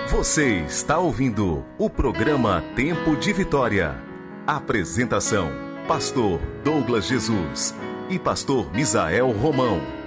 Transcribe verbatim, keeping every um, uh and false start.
Você está ouvindo o programa Tempo de Vitória. Apresentação: Pastor Douglas Jesus e Pastor Misael Romão.